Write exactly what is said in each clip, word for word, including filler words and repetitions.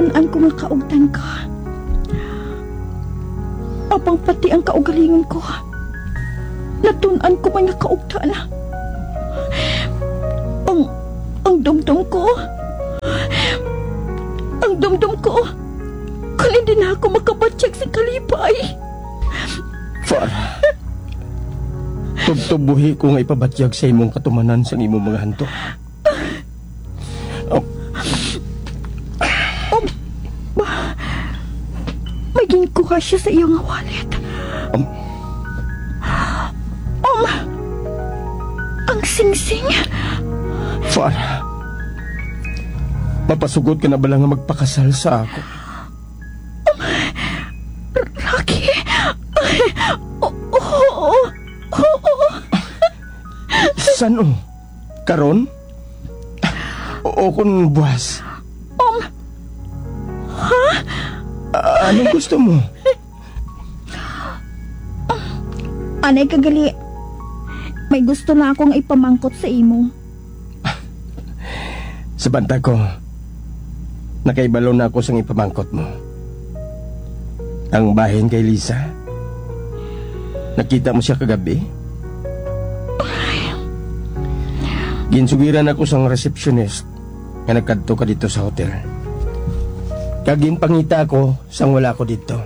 Natun-an ko nga kaugtan ka. Apang pati ang kaugalingon ko. Natun-an ko man nga kaugtan. Ang, ang dumdum ko. Ang dumdum ko. Kung hindi na ako makabatsyag sa kalipay. Farah, tubtubuhi ko nga ipabatyag sa imong katumanan sa imong mga hanto. Oh. Um, may ginkuha siya sa iyong wallet. Um, um, ang singsing. Farah, mapasugod ka na ba lang nga magpakasal sa ako? Um, Rocky. Oo, oo, oo. San o? Karon? Oo kung buwas. Um, ha? Uh, anong gusto mo? Anay kagali. May gusto na akong ipamangkot sa imo. Sa banta ko, nakaibalo na ako sang ipamangkot mo. Ang bahin kay Lisa. Nakita mo siya kagabi? Ginsugiran ako sang receptionist nga nagkadto ka dito sa hotel. Kagin pangita ako sang wala ko dito.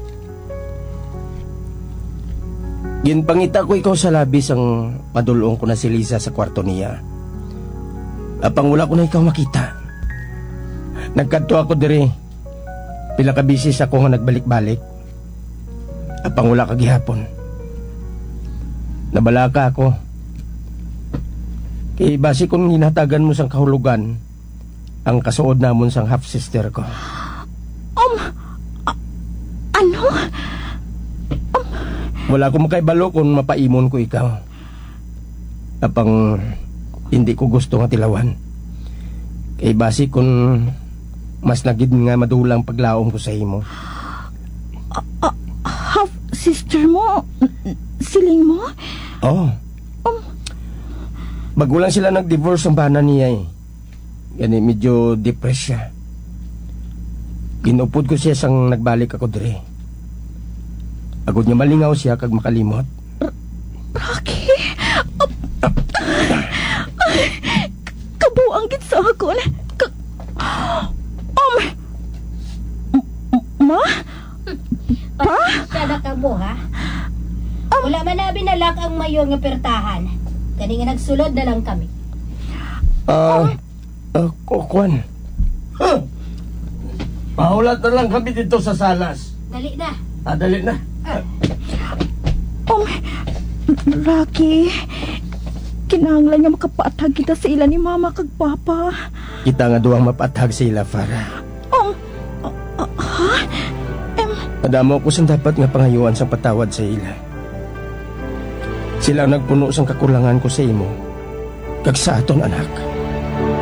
Ginpangita ko ikaw sa labis ang madulong ko na si Lisa sa kwarto niya. Apang wala ko na ikaw makita. Nagkadto ako diri. Pila ka bisis ako nga nagbalik-balik. Apang wala ka gihapon. Nabalaka ako. Kay basi kung hinatagan mo sang kahulugan ang kasuod namon sang half-sister ko. Um, a- ano? Um, Wala ko makaibalo kung mapaimon ko ikaw. Apang hindi ko gusto nga tilawan. Kay basi kung mas nagid nga madulang paglaom ko sa imo. uh, uh, half-sister mo? Siling mo? Oo. Um, Bago lang sila nag-divorce ang bana niya eh. Gani medyo depressed siya. Ginupod ko siya sang nagbalik ako dire. Agod niya malingaw siya kag makalimot. Rocky? Um, kabuang gid sa ako na. Ka- um, ma? Pa? Pasensya na ka mo, ha? Wala man na binalak ang mayo nga pertahan. Kani nga nagsulod na lang kami. Ah, uh, kukuan. Huh! Pahulat na lang kami dito sa salas. Dali na. Ah, dali na. Um, Rocky, kinahanglan niya makapatag kita sa ila ni mama kag papa. Kita nga duwang mapatag sila, Farah. Um, uh, uh, ha? Um, Madamo ko sang dapat nga pangayuan sang patawad sa ila. Sila ang nagpuno sang kakulangan ko sa imo. Kag sa aton anak.